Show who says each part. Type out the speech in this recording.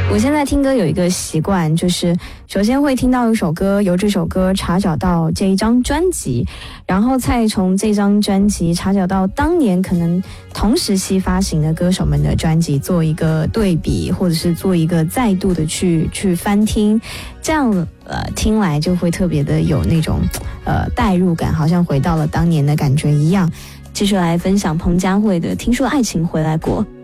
Speaker 1: 我现在听歌有一个习惯，就是首先会听到一首歌，由这首歌查找到这一张专辑，然后再从这张专辑查找到当年可能同时期发行的歌手们的专辑，做一个对比，或者是做一个再度的去翻听，这样听来就会特别的有那种代入感，好像回到了当年的感觉一样。继续来分享彭佳慧的《听说爱情回来过》。